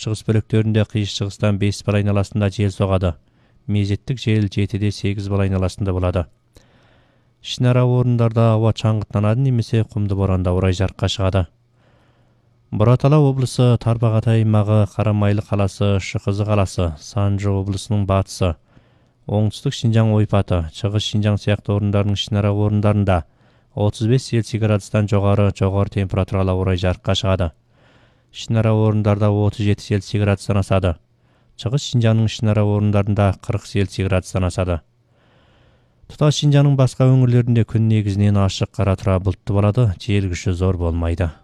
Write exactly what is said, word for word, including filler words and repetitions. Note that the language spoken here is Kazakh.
шығыс бөліктерінде қиыс-шығыстан бес бал айналасында жел соғады. Мезеттік жел жетіде сегіз бал айналасында болады. Ішінара орындарда ауа шаңғыттанады немесе құмды боранда орай жарыққа шығады. Бұратала облысы, Тарбағатай аймағы, Қарамайлы қаласы, Шықызы қаласы, Санжы облысының батысы, оңтүстік Шинжаң ойпаты, шығыс Шинжаң сияқты орындардың ішінара орындарында отыз бес Цельсий градустан жоғары жоғары температуралы орай жарыққа шығады. Ішінара орындарда отыз жеті Цельсий градустан асады. Шығыс Шинжаңның ішінара орындарында қырық Цельсий градустан асады. Тұтас Шинжаңның басқа өңірлерінде күн негізінен ашық, қара тұра бұлтты болады, жел күші зор болмайды.